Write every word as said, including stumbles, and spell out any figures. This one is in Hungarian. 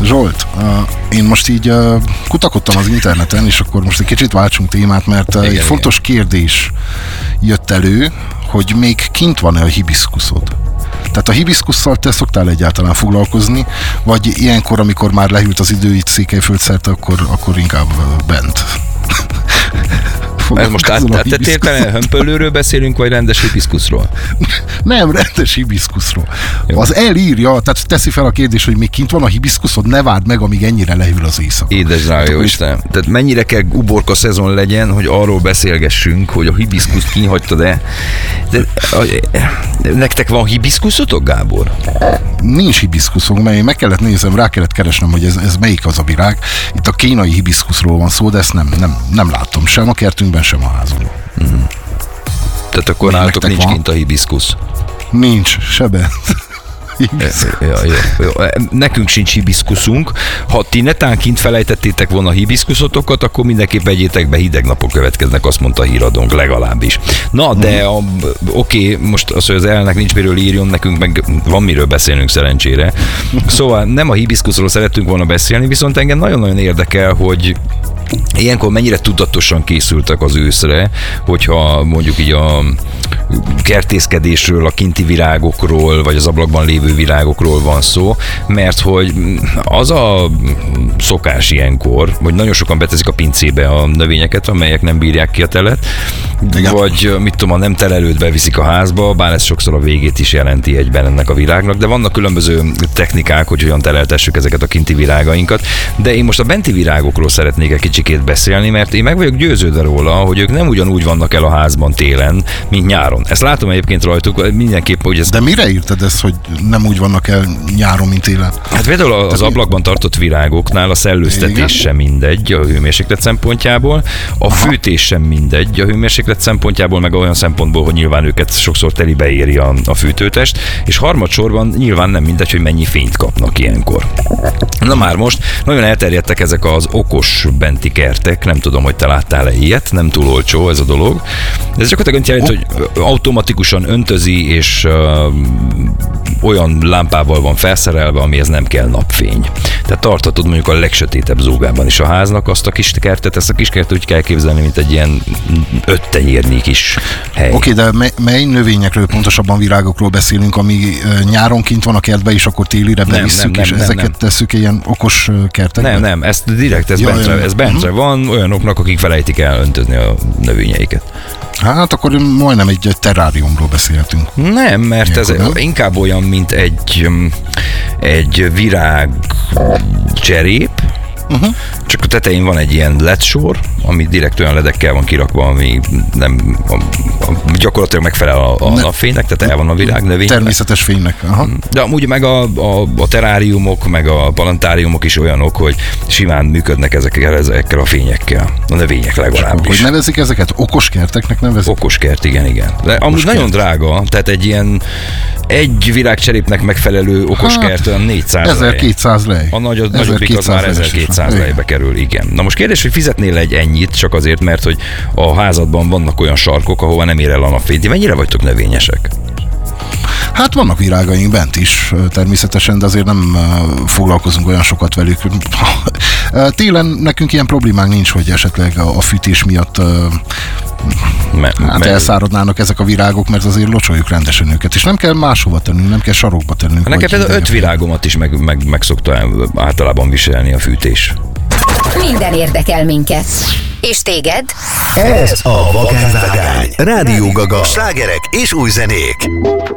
Zsolt, uh, én most így uh, kutakodtam az interneten, és akkor most egy kicsit váltsunk témát, mert uh, igen, egy igen. fontos kérdés jött elő, hogy még kint van-e a hibiszkuszod? Tehát a hibiszkusszal te szoktál egyáltalán foglalkozni, vagy ilyenkor, amikor már lehűlt az idő itt Székelyföld szerte, akkor, akkor inkább bent? Ez most áttetértelen hömpöllőről beszélünk, vagy rendes hibiszkuszról? Nem, rendes hibiszkuszról. Az elírja, tehát teszi fel a kérdés, hogy még kint van a hibiszkuszod, ne várd meg, amíg ennyire lehűl az éjszaka. Édes drága jó Isten. Tehát mennyire kell uborka szezon legyen, hogy arról beszélgessünk, hogy a hibiszkuszt kihagytad-e. De, nektek van hibiszkuszotok, Gábor? Nincs hibiszkuszunk, mert én meg kellett nézem, rá kellett keresnem, hogy ez, ez melyik az a virág. Itt a kínai hibiszkuszról van szó, de ezt nem, nem, nem látom sem a kertünkben, sem a házunkban. Mm. Tehát akkor nálatok nincs van? Kint a hibiszkusz? Nincs, se bent. Ja, jó, jó. Nekünk sincs hibiszkuszunk. Ha ti netán kint felejtettétek volna a hibiszkuszotokat, akkor mindenképp vegyétek be, hideg napok következnek, azt mondta a híradónk legalábbis. Na, de a, oké, most az, hogy az elnek nincs miről írjon, nekünk meg van miről beszélnünk szerencsére. Szóval nem a hibiszkuszról szerettünk volna beszélni, viszont engem nagyon-nagyon érdekel, hogy ilyenkor mennyire tudatosan készültek az őszre, hogyha mondjuk így a kertészkedésről, a kinti virágokról, vagy az ablakban lévő virágokról van szó, mert hogy az a szokás ilyenkor, hogy nagyon sokan beteszik a pincébe a növényeket, amelyek nem bírják ki a telet, igen. Vagy mit tudom, a nem telelőt beviszik a házba, bár ez sokszor a végét is jelenti egyben ennek a virágnak, de vannak különböző technikák, hogy hogyan teleltessük ezeket a kinti virágainkat, de én most a benti virágokról szeretnék egy kicsikét beszélni, mert én meg vagyok győződve róla, hogy ők nem ugyanúgy vannak el a házban télen, mint nyáron. Ezt látom egyébként rajtuk, mindenképp, hogy ez... De mire írtad ezt, hogy nem úgy vannak el nyáron, mint télen? Hát például az ablakban tartott virágoknál a szellőztetés igen? sem mindegy a hőmérséklet szempontjából, a aha. fűtés sem mindegy a hőmérséklet szempontjából, meg olyan szempontból, hogy nyilván őket sokszor telibe éri a, a fűtőtest, és harmadsorban nyilván nem mindegy, hogy mennyi fényt kapnak ilyenkor. Na már most nagyon elterjedtek ezek az okos benti kertek, nem tudom, hogy te láttál-e ilyet, nem túl olcsó ez a dolog. Ez gyakorlatilag jelenti, hogy automatikusan öntözi, és uh, olyan lámpával van felszerelve, amihez nem kell napfény. Tehát tartatod mondjuk a legsötétebb zógában is a háznak azt a kis kertet, ezt a kis kertet úgy kell képzelni, mint egy ilyen öt tenyérnyi kis hely. Oké, okay, de mely, mely növényekről, pontosabban virágokról beszélünk, ami uh, nyáron kint van a kertben, és akkor télire bevisszük, és nem, ezeket nem. tesszük ilyen okos kertekbe? Nem, nem, ezt direkt, ez ja, bentre, ez bentre van olyanoknak, akik felejtik el öntözni a növényeiket. Hát akkor majdnem egy terráriumról beszéltünk. Nem, mert ilyenkor, ez nem? inkább olyan, mint egy, egy virág cserép, uh-huh. csak a tetején van egy ilyen ledsor, ami direkt olyan ledekkel van kirakva, ami nem a, a, gyakorlatilag megfelel a, a napfénynek, tehát el van a virág növény. Természetes fénynek. Aha. De amúgy meg a, a, a terráriumok, meg a plantáriumok is olyanok, hogy simán működnek ezekkel, ezekkel a fényekkel. A növények legalábbis. Hogy nevezik ezeket? Okos kerteknek nevezik? Okos kert, igen, igen. De amúgy okos nagyon kert. Drága, tehát egy ilyen egy virágcserépnek megfelelő okos hát, kert olyan négyszáz ezerkétszáz lej. A nagy, nagyobbik az már ezerkétszáz lejbe kerül, igen. Na most kérdés, hogy fizetnél egy ennyit, csak azért, mert hogy a házadban vannak olyan sarkok, ahova nem ér el a napfény. Ti mennyire vagytok növényesek? Hát vannak virágaink bent is természetesen, de azért nem foglalkozunk olyan sokat velük. Télen nekünk ilyen problémánk nincs, hogy esetleg a fűtés miatt Me, hát me, elszáradnának ezek a virágok, mert azért locsoljuk rendesen őket, és nem kell máshova tennünk, nem kell sarokba tennünk. Nekem például öt virágomat is meg, meg, meg szokta általában viselni a fűtés. Minden érdekel minket. És téged? Ez a Vagányvágány. Rádió Gaga. Slágerek és új zenék.